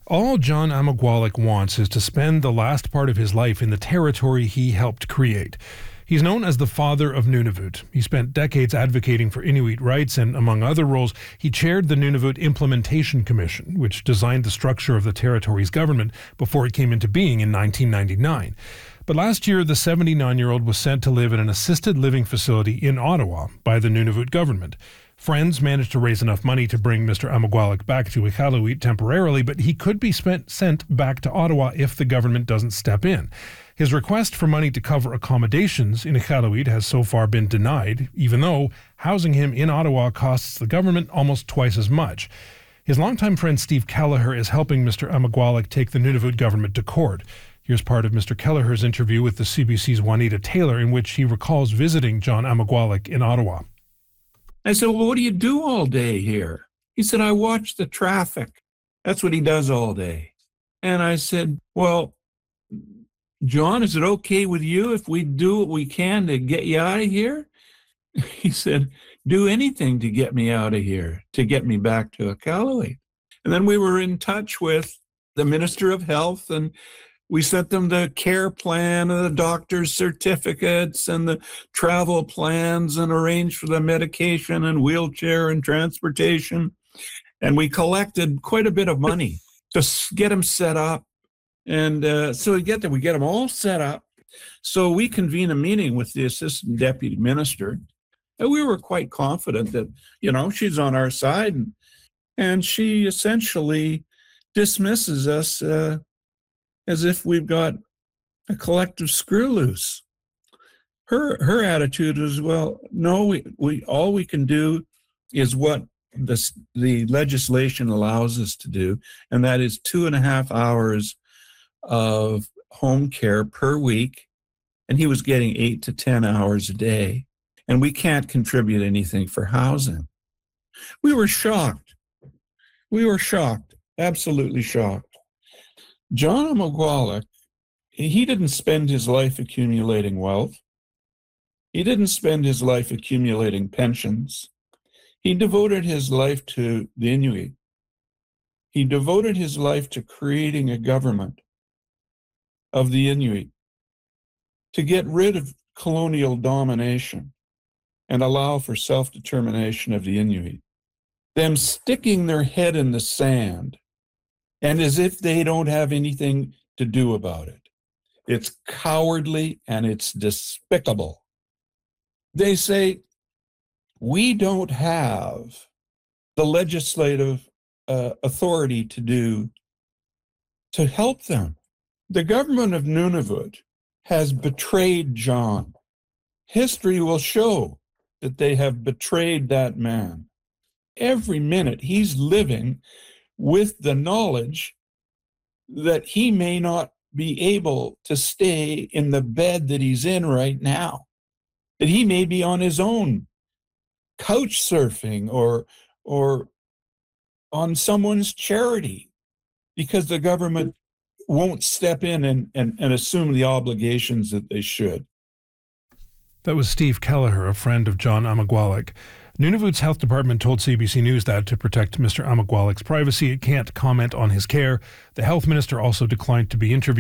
All John Amagwalik wants is to spend the last part of his life in the territory he helped create. He's known as the father of Nunavut. He spent decades advocating for Inuit rights, and among other roles, he chaired the Nunavut Implementation Commission, which designed the structure of the territory's government before it came into being in 1999. But last year, the 79-year-old was sent to live in an assisted living facility in Ottawa by the Nunavut government. Friends managed to raise enough money to bring Mr. Amagwalik back to Iqaluit temporarily, but he could be sent back to Ottawa if the government doesn't step in. His request for money to cover accommodations in Iqaluit has so far been denied, even though housing him in Ottawa costs the government almost twice as much. His longtime friend Steve Kelleher is helping Mr. Amagwalik take the Nunavut government to court. Here's part of Mr. Kelleher's interview with the CBC's Juanita Taylor, in which he recalls visiting John Amagwalik in Ottawa. I said, well, what do you do all day here? He said, I watch the traffic. That's what he does all day. And I said, well, John, is it okay with you if we do what we can to get you out of here? He said, do anything to get me out of here, to get me back to Iqaluit. And then we were in touch with the Minister of Health, and we sent them the care plan and the doctor's certificates and the travel plans and arranged for the medication and wheelchair and transportation. And we collected quite a bit of money to get them set up. And so we get them all set up. So we convene a meeting with the assistant deputy minister. And we were quite confident that, she's on our side. And she essentially dismisses us as if we've got a collective screw loose. Her attitude is, well, no, we all we can do is what the legislation allows us to do, and that is 2.5 hours of home care per week, and he was getting 8 to 10 hours a day, and we can't contribute anything for housing. We were shocked. Absolutely shocked. John Amagwalik, he didn't spend his life accumulating wealth. He didn't spend his life accumulating pensions. He devoted his life to the Inuit. He devoted his life to creating a government of the Inuit, to get rid of colonial domination and allow for self-determination of the Inuit. Them sticking their head in the sand and as if they don't have anything to do about it. It's cowardly and it's despicable. They say, we don't have the legislative authority to help them. The government of Nunavut has betrayed John. History will show that they have betrayed that man. Every minute he's living with the knowledge that he may not be able to stay in the bed that he's in right now, that he may be on his own, couch surfing or on someone's charity, because the government won't step in and assume the obligations that they should. That was Steve Kelleher, a friend of John Amagwalik. Nunavut's health department told CBC News that to protect Mr. Amagwalik's privacy, it can't comment on his care. The health minister also declined to be interviewed.